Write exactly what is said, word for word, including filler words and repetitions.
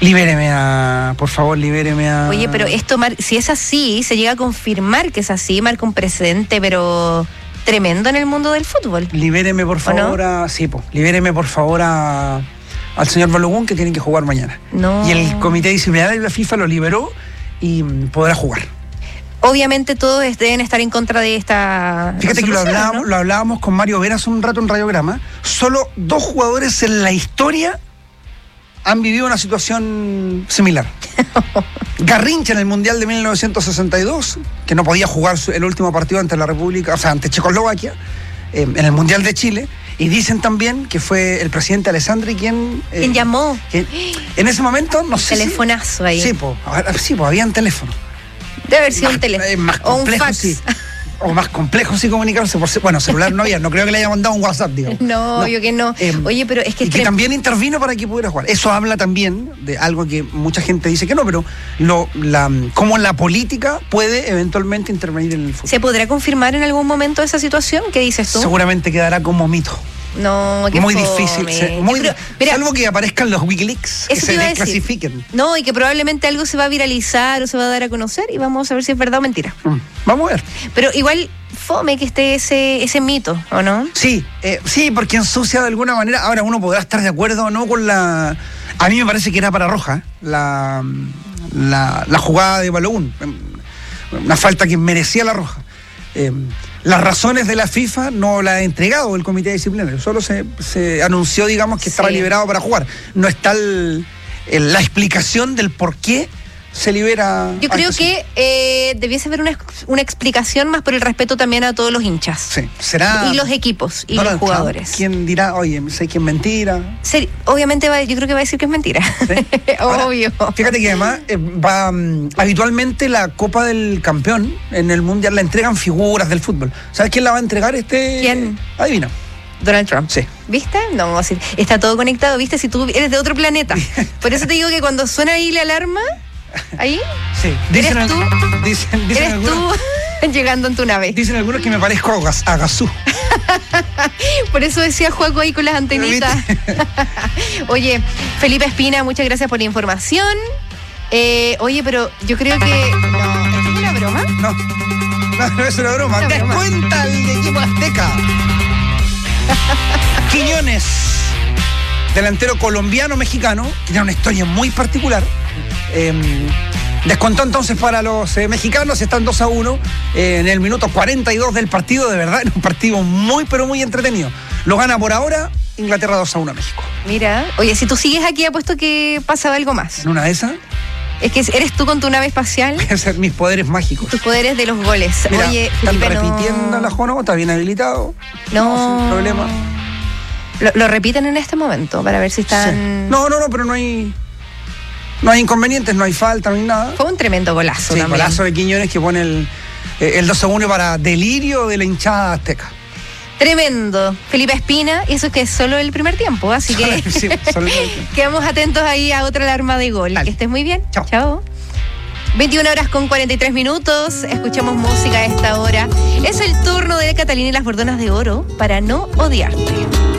Libéreme a, por favor, libéreme a... Oye, pero esto, si es así, se llega a confirmar que es así, marca un precedente, pero tremendo en el mundo del fútbol. Libéreme, por favor, no? a... Sí, po, libéreme, por favor, a... al señor Balogun, que tiene que jugar mañana. No. Y el comité disciplinario de la FIFA lo liberó y podrá jugar. Obviamente todos deben estar en contra de esta... Fíjate que lo hablábamos, ¿no? lo hablábamos con Mario Vera hace un rato en Radiograma. Solo dos jugadores en la historia han vivido una situación similar. Garrincha en el Mundial de mil novecientos sesenta y dos, que no podía jugar el último partido ante la República, o sea, ante Checoslovaquia, eh, en el Mundial de Chile. Y dicen también que fue el presidente Alessandri quien... Eh, ¿Quién llamó? Que en ese momento, no sé Telefonazo si, ahí. Sí, pues, sí, po, habían teléfono. Debe haber sido más, un teléfono. Eh, más o complejo, un fax. Sí. O más complejo sí comunicarse por... Bueno, celular no había, no creo que le haya mandado un WhatsApp, digo. No, no. yo que no. Eh, Oye, pero es que... Y que también intervino para que pudiera jugar. Eso habla también de algo que mucha gente dice que no, pero lo, la, cómo la política puede eventualmente intervenir en el fútbol. ¿Se podrá confirmar en algún momento esa situación? ¿Qué dices tú? Seguramente quedará como mito. No, qué muy fome. difícil, se, muy creo, mira, salvo que aparezcan los Wikileaks, que se desclasifiquen. No, y que probablemente algo se va a viralizar o se va a dar a conocer y vamos a ver si es verdad o mentira. Mm, vamos a ver. Pero igual fome que esté ese, ese mito, ¿o no? Sí, eh, sí, porque ensucia de alguna manera. Ahora uno podrá estar de acuerdo o no con la... A mí me parece que era para Roja la, la, la jugada de Balogun. Una falta que merecía la roja. Eh, Las razones de la FIFA no las ha entregado el comité disciplinario, solo se, se anunció, digamos, que estaba sí. liberado para jugar. No está el, el, la explicación del por qué se libera. Yo creo que eh, debiese haber una, una explicación más por el respeto también a todos los hinchas. Sí, será. Y los equipos y Donald los jugadores. Trump, ¿quién dirá, oye, sé que es mentira? Sí, obviamente va, yo creo que va a decir que es mentira. ¿Sí? Obvio. Ahora, fíjate que además eh, va um, habitualmente la Copa del Campeón en el Mundial la entregan figuras del fútbol. ¿Sabes quién la va a entregar este? ¿Quién? Adivina. Donald Trump. Sí. ¿Viste? No, está todo conectado, ¿viste? Si tú eres de otro planeta. Por eso te digo que cuando suena ahí la alarma, ¿ahí? Sí. Dicen ¿Eres tú? Dicen, dicen ¿Eres algunos, tú llegando en tu nave? Dicen algunos que me parezco a Gazú. Por eso decía Juaco ahí con las antenitas. Oye, Felipe Espina, muchas gracias por la información. Eh, oye, pero yo creo que... No, ¿esto es una broma? No, no, no es una broma. Una broma. Descuenta el equipo azteca. Quiñones, delantero colombiano-mexicano, que tiene una historia muy particular. Eh, descontó entonces para los eh, mexicanos, están dos a uno eh, en el minuto cuarenta y dos del partido. De verdad, era un partido muy pero muy entretenido. Lo gana por ahora Inglaterra dos a uno a México. Mira, oye, si tú sigues aquí apuesto que pasaba algo más. ¿En una de esas? Es que eres tú con tu nave espacial. Voy a hacer mis poderes mágicos. Tus poderes de los goles. Mira, oye, están Felipe, repitiendo no... la Jono, está bien habilitado. No, no sin problema. Lo, lo repiten en este momento para ver si están... Sí. No, no, no, pero no hay... No hay inconvenientes, no hay falta, no hay nada. Fue un tremendo golazo sí, también. Golazo de Quiñones que pone el, el dos a uno para delirio de la hinchada azteca. Tremendo. Felipe Espina, y eso es que es solo el primer tiempo, así que sí, solo el tiempo. Quedamos atentos ahí a otra alarma de gol. Dale. Que estés muy bien. Chao. Chao. veintiuna horas con cuarenta y tres minutos, escuchamos música a esta hora. Es el turno de Catalina y las Bordonas de Oro para no odiarte.